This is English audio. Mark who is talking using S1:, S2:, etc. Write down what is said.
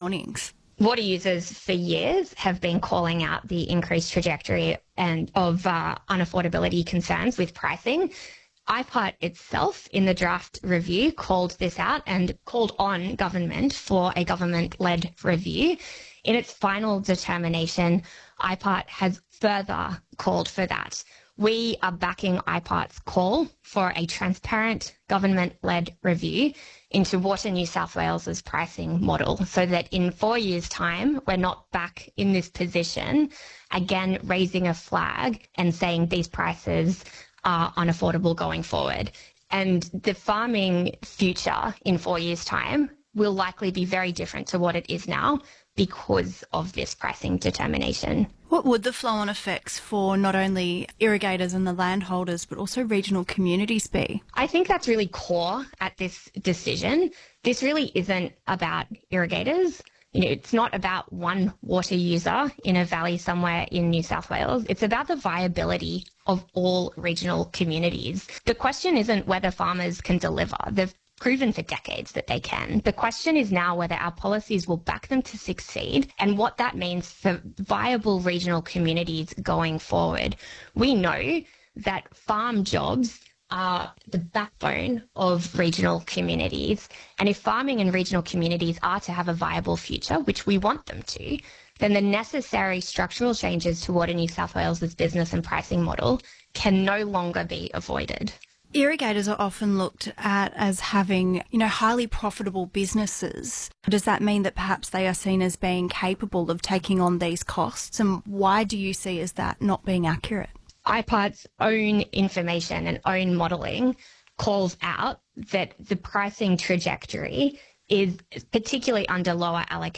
S1: warnings?
S2: Water users for years have been calling out the increased trajectory and of unaffordability concerns with pricing. IPART itself, in the draft review, called this out and called on government for a government-led review. In its final determination, IPART has further called for that. We are backing IPART's call for a transparent government-led review into Water New South Wales's pricing model so that in 4 years' time, we're not back in this position, again, raising a flag and saying these prices are unaffordable going forward. And the farming future in 4 years' time will likely be very different to what it is now because of this pricing determination.
S1: What would the flow-on effects for not only irrigators and the landholders, but also regional communities be?
S2: I think that's really core at this decision. This really isn't about irrigators. It's not about one water user in a valley somewhere in New South Wales. It's about the viability of all regional communities. The question isn't whether farmers can deliver. They've proven for decades that they can. The question is now whether our policies will back them to succeed and what that means for viable regional communities going forward. We know that farm jobs are the backbone of regional communities. And if farming and regional communities are to have a viable future, which we want them to, then the necessary structural changes to Water New South Wales's business and pricing model can no longer be avoided.
S1: Irrigators are often looked at as having, highly profitable businesses. Does that mean that perhaps they are seen as being capable of taking on these costs? And why do you see as that not being accurate?
S2: IPART's own information and own modelling calls out that the pricing trajectory is particularly under lower allocation